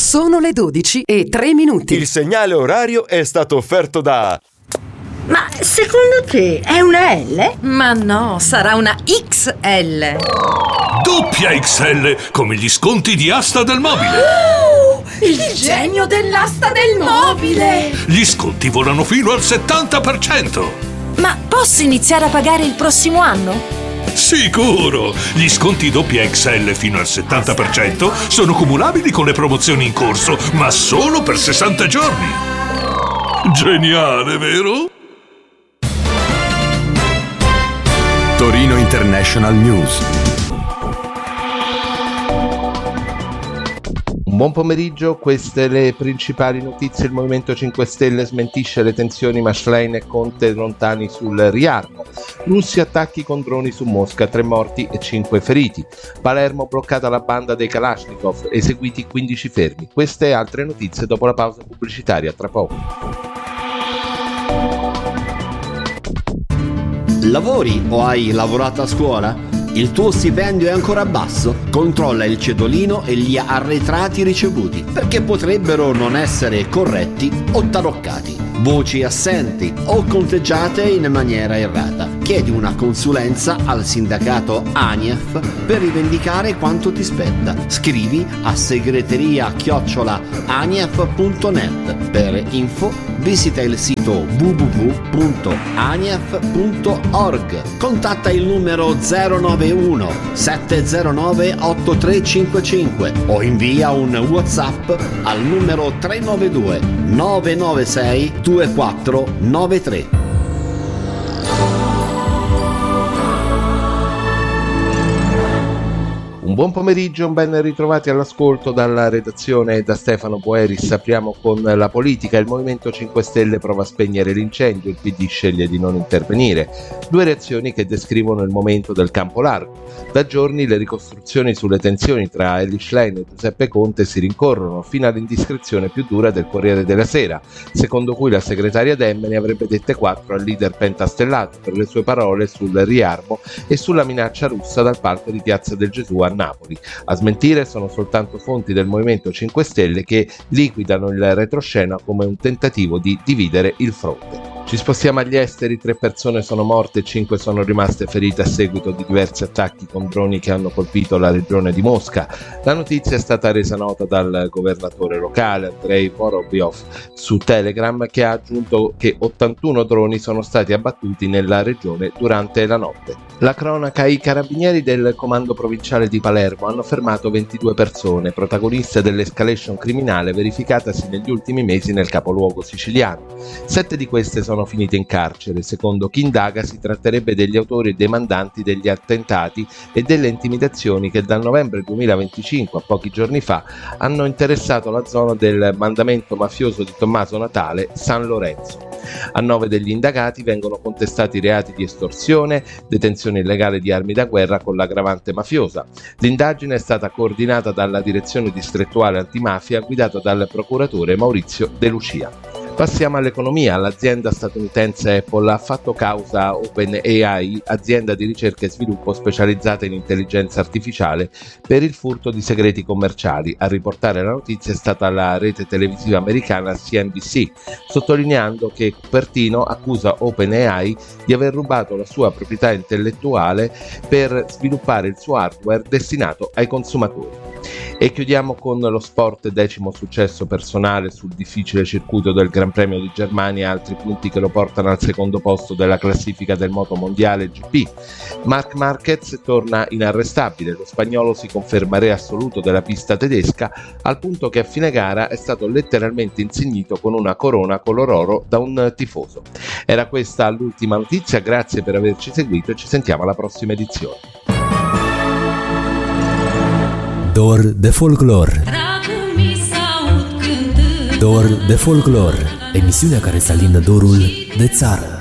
Sono le 12:03. Il segnale orario è stato offerto da... Ma secondo te è una L? Ma no, sarà una XL. Doppia XL, come gli sconti di Asta del Mobile. Il genio dell'asta del mobile! Gli sconti volano fino al 70%. Ma posso iniziare a pagare il prossimo anno? Sicuro! Gli sconti doppia XL fino al 70% sono cumulabili con le promozioni in corso, ma solo per 60 giorni. Geniale, vero? Torino International News. Buon pomeriggio, queste le principali notizie. Il Movimento 5 Stelle smentisce le tensioni ma Schlein e Conte lontani sul riarmo. Russi attacchi con droni su Mosca, 3 morti e 5 feriti. Palermo bloccata la banda dei Kalashnikov, eseguiti 15 fermi. Queste e altre notizie dopo la pausa pubblicitaria, tra poco. Lavori o hai lavorato a scuola? Il tuo stipendio è ancora basso? Controlla il cedolino e gli arretrati ricevuti, perché potrebbero non essere corretti o taroccati. Voci assenti o conteggiate in maniera errata. Chiedi una consulenza al sindacato ANIEF per rivendicare quanto ti spetta. Scrivi a segreteria@anief.net. Per info visita il sito www.anief.org. Contatta il numero 091 709 8355 o invia un WhatsApp al numero 392 996 2493. Un buon pomeriggio, un ben ritrovati all'ascolto dalla redazione e da Stefano Boeris. Apriamo con la politica. Il Movimento 5 Stelle prova a spegnere l'incendio, il PD sceglie di non intervenire. 2 reazioni che descrivono il momento del campo largo. Da giorni le ricostruzioni sulle tensioni tra Elly Schlein e Giuseppe Conte si rincorrono, fino all'indiscrezione più dura del Corriere della Sera, secondo cui la segretaria Demme ne avrebbe dette 4 al leader pentastellato per le sue parole sul riarmo e sulla minaccia russa dal palco di Piazza del Gesù a Napoli. A smentire sono soltanto fonti del Movimento 5 Stelle che liquidano il retroscena come un tentativo di dividere il fronte. Ci spostiamo agli esteri, 3 persone sono morte e 5 sono rimaste ferite a seguito di diversi attacchi con droni che hanno colpito la regione di Mosca. La notizia è stata resa nota dal governatore locale Andrei Vorobyov su Telegram, che ha aggiunto che 81 droni sono stati abbattuti nella regione durante la notte. La cronaca: i carabinieri del comando provinciale di Palermo hanno fermato 22 persone, protagoniste dell'escalation criminale verificatasi negli ultimi mesi nel capoluogo siciliano. 7 di queste sono finite in carcere. Secondo chi indaga si tratterebbe degli autori e dei mandanti degli attentati e delle intimidazioni che dal novembre 2025 a pochi giorni fa hanno interessato la zona del mandamento mafioso di Tommaso Natale, San Lorenzo. A 9 degli indagati vengono contestati reati di estorsione, detenzione illegale di armi da guerra con l'aggravante mafiosa. L'indagine è stata coordinata dalla direzione distrettuale antimafia guidata dal procuratore Maurizio De Lucia. Passiamo all'economia. L'azienda statunitense Apple ha fatto causa a OpenAI, azienda di ricerca e sviluppo specializzata in intelligenza artificiale, per il furto di segreti commerciali. A riportare la notizia è stata la rete televisiva americana CNBC, sottolineando che Cupertino accusa OpenAI di aver rubato la sua proprietà intellettuale per sviluppare il suo hardware destinato ai consumatori. E chiudiamo con lo sport, 10° successo personale sul difficile circuito del Gran Premio di Germania e altri punti che lo portano al secondo posto della classifica del moto mondiale GP. Marc Marquez torna inarrestabile, lo spagnolo si conferma re assoluto della pista tedesca, al punto che a fine gara è stato letteralmente insignito con una corona color oro da un tifoso. Era questa l'ultima notizia, grazie per averci seguito e ci sentiamo alla prossima edizione. Dor de folclor. Dor de folclor, emisiunea care să alină dorul de țară.